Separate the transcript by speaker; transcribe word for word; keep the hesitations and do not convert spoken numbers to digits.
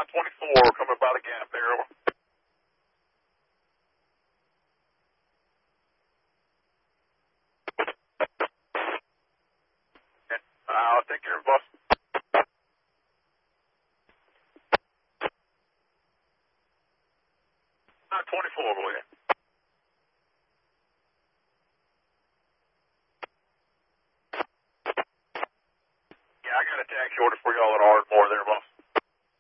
Speaker 1: twenty-four, coming by the gap there. Over. I'll take care of it, boss. Uh, twenty-four, go ahead. Yeah, I got a taxi order for y'all at Ardmore there, boss.